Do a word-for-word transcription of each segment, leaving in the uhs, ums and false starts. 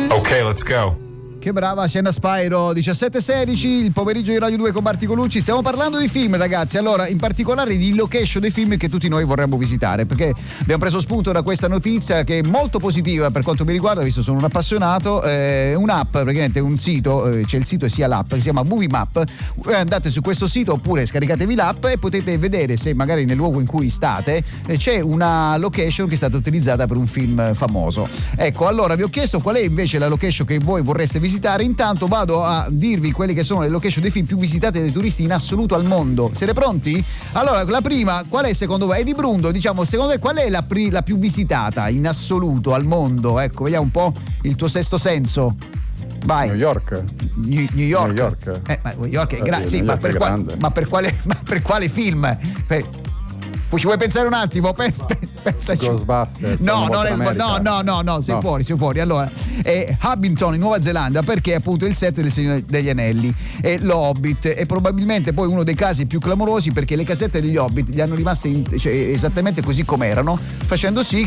Ok, let's go. Che brava Sienna Spyro. Diciassette e sedici, il pomeriggio di Radio due con Marti Colucci. Stiamo parlando di film, ragazzi. Allora, in particolare di location dei film che tutti noi vorremmo visitare, perché abbiamo preso spunto da questa notizia che è molto positiva per quanto mi riguarda, visto che sono un appassionato. Eh, un'app, praticamente un sito, eh, c'è il sito e sia l'app, che si chiama Movie Map. Eh, andate su questo sito oppure scaricatevi l'app e potete vedere se magari nel luogo in cui state eh, c'è una location che è stata utilizzata per un film famoso. Ecco, allora vi ho chiesto qual è invece la location che voi vorreste visitare. Intanto vado a dirvi quelle che sono le location dei film più visitate dai turisti in assoluto al mondo. Siete pronti? Allora, la prima, qual è secondo voi? Eddie Brundo, diciamo, secondo te qual è la, pri- la più visitata in assoluto al mondo? Ecco, vediamo un po' il tuo sesto senso. Vai. New York. New, New York. New York. Eh, ma New York è grande, sì, New ma York per, è qua- grande. ma per quale ma per quale film? Per- Ci vuoi pensare un attimo? Pensa, pensaci. Ghostbusters. No, non è, America. no, no, no, no, sei No. fuori, sei fuori. Allora, è Hobbiton in Nuova Zelanda, perché è appunto il set del Signore degli Anelli. E l'Hobbit è probabilmente poi uno dei casi più clamorosi, perché le casette degli Hobbit gli hanno rimaste in, cioè, esattamente così com'erano, facendo sì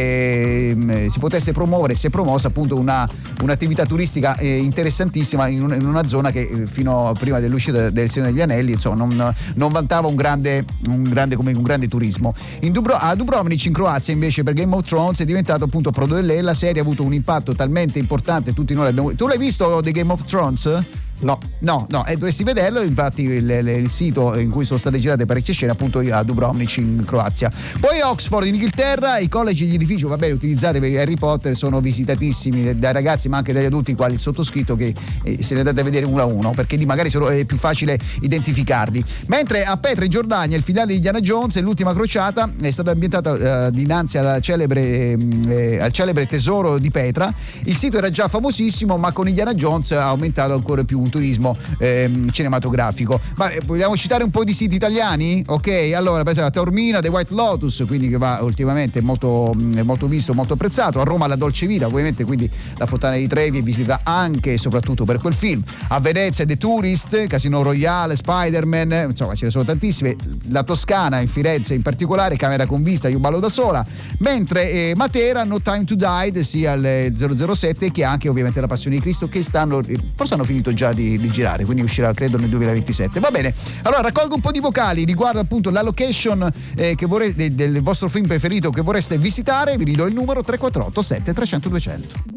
che eh, si potesse promuovere, si è promossa appunto una, un'attività turistica eh, interessantissima in, un, in una zona che eh, fino a prima dell'uscita del Signore degli Anelli, insomma, non, non vantava un grande, un grande, come un grande turismo. In Dubro- a Dubrovnik in Croazia invece per Game of Thrones è diventato appunto prodo dell'E, la serie ha avuto un impatto talmente importante, tutti noi l'abbiamo. Tu l'hai visto The Game of Thrones? No. No, no, e dovresti vederlo, infatti il, il, il sito in cui sono state girate parecchie scene appunto a Dubrovnik in Croazia. Poi Oxford in Inghilterra, i college e gli edifici, vabbè, utilizzati per Harry Potter, sono visitatissimi dai ragazzi ma anche dagli adulti quali il sottoscritto, che eh, se ne andate a vedere uno a uno perché lì magari è più facile identificarli. Mentre a Petra in Giordania il finale di Indiana Jones e l'ultima crociata è stata ambientata eh, dinanzi alla celebre, eh, al celebre tesoro di Petra. Il sito era già famosissimo, ma con Indiana Jones ha aumentato ancora più un turismo ehm, cinematografico. Ma eh, vogliamo citare un po' di siti italiani? Ok, allora per esempio a Taormina The White Lotus, quindi che va ultimamente molto, molto visto, molto apprezzato. A Roma la Dolce Vita, ovviamente, quindi la Fontana di Trevi è visitata anche e soprattutto per quel film. A Venezia The Tourist, Casino Royale, Spider-Man, insomma ce ne sono tantissime. La Toscana in Firenze in particolare, Camera con vista, Io ballo da sola. Mentre eh, Matera No Time to Die sia il zero zero sette, che ha anche ovviamente La Passione di Cristo, che stanno forse hanno finito già di, di girare, quindi uscirà credo nel duemilaventisette. Va bene, allora raccolgo un po' di vocali riguardo appunto la location eh, che vorreste, del vostro film preferito che vorreste visitare. Vi ridò il numero tre quattro otto sette tre zero zero due zero zero.